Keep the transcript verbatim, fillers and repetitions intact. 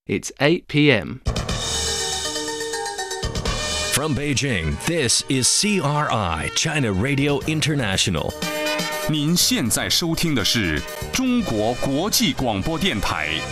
It's eight p.m. From Beijing, this is C R I China Radio International. 您现在收听的是中国国际广播电台